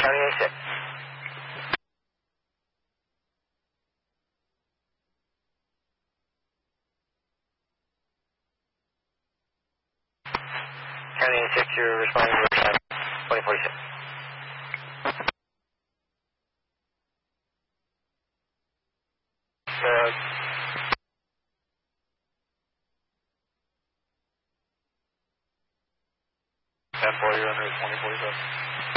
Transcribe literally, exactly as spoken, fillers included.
County A six. County A six, you're responding to Riverside twenty forty-six. Uh, ten four, you're under twenty forty-seven.